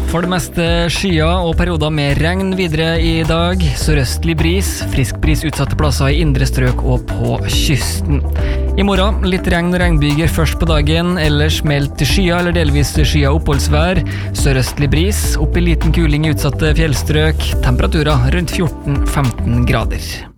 For det meste skyer og perioder med regn videre i dag. Sørøstlig bris, frisk bris utsatte plasser i indre strøk og på kysten. I morgen litt regn og regnbyger først på dagen, ellers meldt skyer eller delvis skyer oppholdsvær. Sørøstlig bris, opp i liten kuling i utsatte fjellstrøk. Temperaturer rundt 14-15 grader.